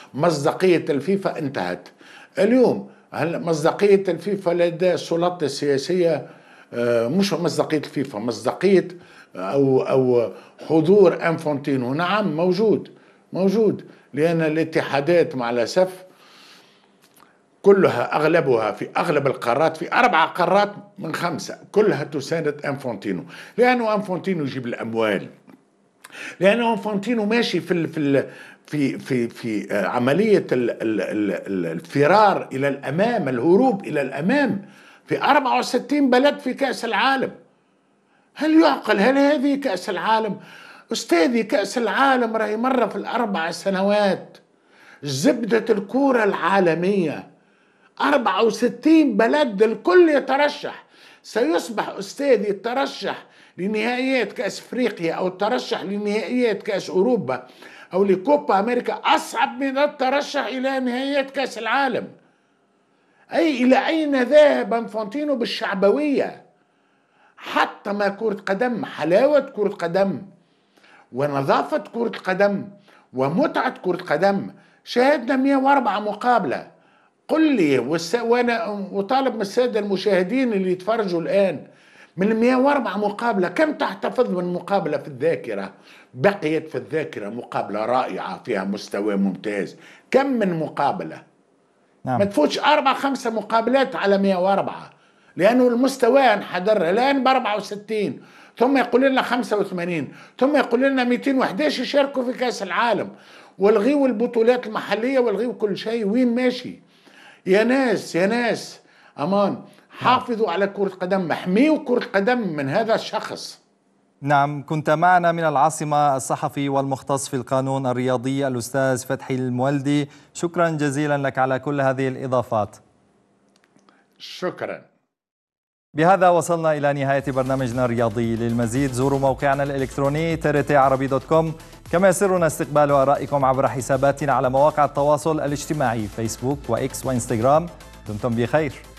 مصداقية الفيفا انتهت اليوم. هل مصداقية الفيفا لدى السلطات السياسية، مش مصداقية الفيفا، مصداقية أو حضور أنفونتينو، نعم موجود، لأن الاتحادات مع الأسف كلها أغلبها في أغلب القارات، في 4 قارات من 5 كلها تساند أنفونتينو، لأنه أنفونتينو يجيب الأموال، لأنه أنفونتينو ماشي في عملية الفرار إلى الأمام، الهروب إلى الأمام في 64 بلد في كأس العالم. هل يعقل؟ هل هذه كأس العالم؟ أستاذي كأس العالم راهي مرة في ال4 سنوات، زبدة الكرة العالمية 64 بلد الكل يترشح. سيصبح أستاذي الترشح لنهائيات كأس أفريقيا أو الترشح لنهائيات كأس أوروبا أو لكوبا أمريكا أصعب من الترشح إلى نهائيات كأس العالم. أي إلى أين ذهب انفانتينو بالشعبوية؟ حتى ما كرة قدم، حلاوة كرة قدم ونظافة كرة قدم ومتعة كرة قدم. شاهدنا 104 مقابلة. قل لي وانا وطالب من الساده المشاهدين اللي يتفرجوا الان، من 104 مقابله كم تحتفظ من مقابله في الذاكره بقيت في الذاكره مقابله رائعه فيها مستوى ممتاز؟ كم من مقابله؟ ما نعم. تفوتش 4 5 مقابلات على 104، لانه المستوى انحدر الان ب 64، ثم يقول لنا 85، ثم يقول لنا 211 يشاركوا في كاس العالم، والغيوا البطولات المحليه والغيوا كل شيء. وين ماشي؟ يا ناس أمان، حافظوا على كرة قدم، احميوا كرة قدم من هذا الشخص. نعم، كنت معنا من العاصمة الصحفي والمختص في القانون الرياضي الأستاذ فتحي المولدي، شكرا جزيلا لك على كل هذه الإضافات. شكرا. بهذا وصلنا إلى نهاية برنامجنا الرياضي. للمزيد زوروا موقعنا الإلكتروني trtarabi.com، كما يسرنا استقبال آرائكم عبر حساباتنا على مواقع التواصل الاجتماعي فيسبوك وإكس وإنستغرام. دمتم بخير.